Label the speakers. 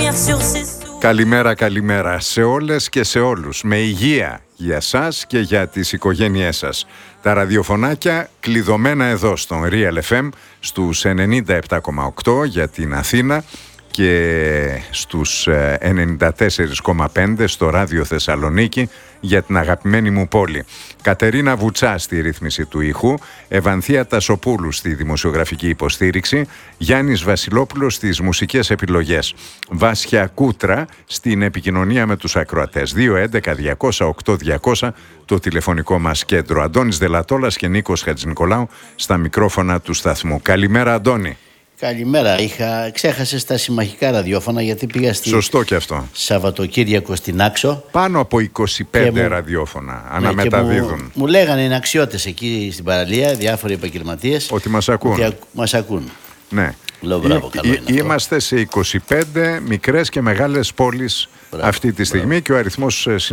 Speaker 1: Καλημέρα, καλημέρα σε όλες και σε όλους. Με υγεία για σας και για τις οικογένειές σας. Τα ραδιοφωνάκια κλειδωμένα εδώ στον Real FM στους 97,8 για την Αθήνα και στους 94,5 στο Ράδιο Θεσσαλονίκη για την αγαπημένη μου πόλη. Κατερίνα Βουτσά στη ρύθμιση του ήχου, Ευανθία Τασοπούλου στη δημοσιογραφική υποστήριξη, Γιάννης Βασιλόπουλος στις μουσικές επιλογές, Βάσια Κούτρα στην επικοινωνία με τους ακροατές. 211-200-8200 το τηλεφωνικό μας κέντρο. Αντώνης Δελατόλας και Νίκος Χατζηνικολάου στα μικρόφωνα του σταθμού. Καλημέρα, Αντώνη.
Speaker 2: Καλημέρα. Ξέχασες τα συμμαχικά ραδιόφωνα γιατί πήγα στη
Speaker 1: Σωστό και αυτό.
Speaker 2: Σαββατοκύριακο στην Άξο.
Speaker 1: Πάνω από 25 ραδιόφωνα αναμεταδίδουν.
Speaker 2: Μου λέγανε οι αξιώτες εκεί στην παραλία, διάφοροι επαγγελματίες,
Speaker 1: ότι μας ακούν.
Speaker 2: Μας ακούν.
Speaker 1: Ναι.
Speaker 2: Λέω μπράβο, καλό είναι
Speaker 1: είμαστε σε 25 μικρές και μεγάλες πόλεις αυτή τη στιγμή και ο αριθμός